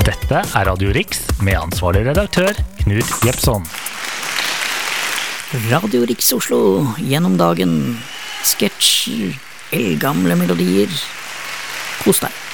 Dette Radio Riks med ansvarlig redaktør Knut Jepson. Radio Riks Oslo, gjennom dagen, sketsjer, eldgamle melodier. Kos deg.